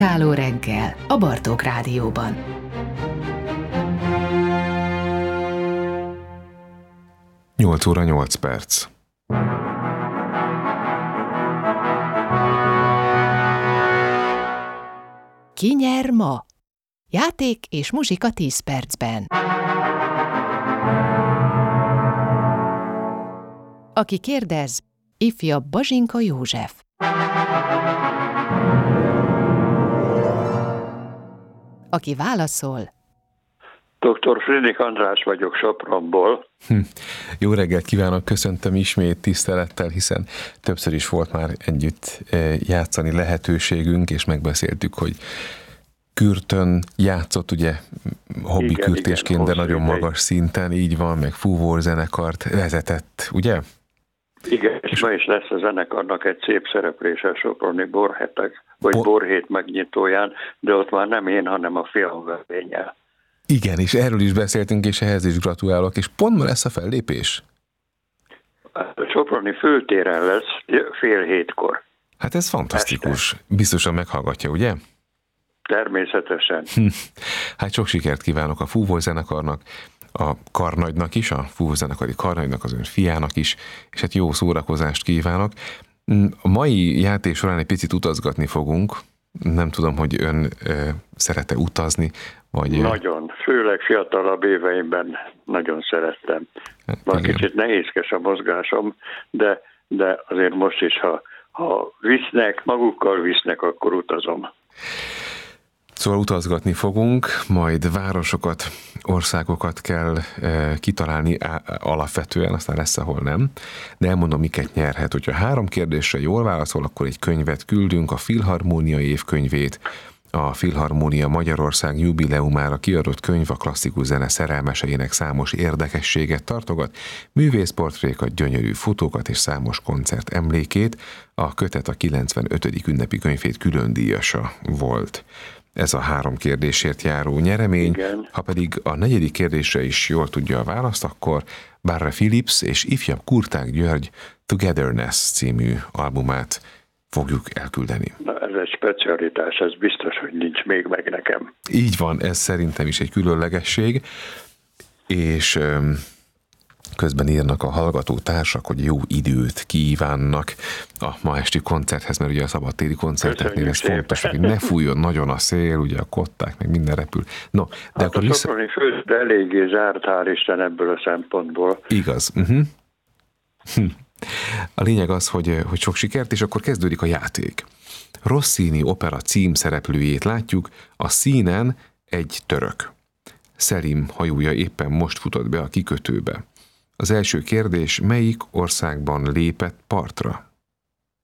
Káló reggel a Bartók Rádióban. Nyolc óra 8 perc. Ki nyer ma? Játék és muzsika 10 percben. Aki kérdez, ifjabb Bazsinka József. Aki válaszol, Dr. Friedrich András vagyok Sopronból. Jó reggelt kívánok, köszöntöm ismét tisztelettel, hiszen többször is volt már együtt játszani lehetőségünk, és megbeszéltük, hogy kürtön játszott, ugye hobbi kürtésként, de nagyon magas szinten, így van, meg fúvózenekart vezetett, ugye? Igen, és ma is lesz a zenekarnak egy szép szereplése a soproni borhetek, vagy borhét megnyitóján, de ott már nem én, hanem a filmvevényel. Igen, és erről is beszéltünk, és ehhez is gratulálok, és pont ma lesz a fellépés? A soproni főtéren lesz 6:30. Hát ez fantasztikus. Este. Biztosan meghallgatja, ugye? Természetesen. Hát sok sikert kívánok a fúvózenekarnak, a karnagynak is, a fúvózenekari karnagynak, az ön fiának is, és hát jó szórakozást kívánok. A mai játék során egy picit utazgatni fogunk. Nem tudom, hogy ön szeret-e utazni, vagy... Nagyon, főleg fiatalabb éveimben nagyon szerettem. Van kicsit nehézkes a mozgásom, de azért most is, ha visznek, magukkal visznek, akkor utazom. Szóval utazgatni fogunk, majd városokat, országokat kell kitalálni alapvetően, aztán lesz, ahol nem. De elmondom, miket nyerhet. Hogyha 3 kérdésre jól válaszol, akkor egy könyvet küldünk, a Filharmónia évkönyvét, a Filharmónia Magyarország jubileumára kiadott könyv a klasszikus zene szerelmeseinek számos érdekességet tartogat, művészportrékat, gyönyörű fotókat és számos koncert emlékét. A kötet a 95. ünnepi könyvét külön díjasa volt. Ez a 3 kérdésért járó nyeremény. Igen. Ha pedig a 4. kérdésre is jól tudja a választ, akkor Barre Philips és ifjabb Kurták György Togetherness című albumát fogjuk elküldeni. Na, ez egy specialitás, ez biztos, hogy nincs még meg nekem. Így van, ez szerintem is egy különlegesség, és közben írnak a hallgató társak, hogy jó időt kívánnak a ma esti koncerthez, mert ugye a szabadtéri koncerteknél ez fontos, hogy ne fújjon nagyon a szél, ugye a kották, meg minden repül. No, de hát akkor a Soproni főt eléggé zárt, hál' Isten ebből a szempontból. Igaz. A lényeg az, hogy sok sikert, és akkor kezdődik a játék. Rossini opera címszereplőjét látjuk, a színen egy török. Szelim hajója éppen most futott be a kikötőbe. Az első kérdés, melyik országban lépett partra?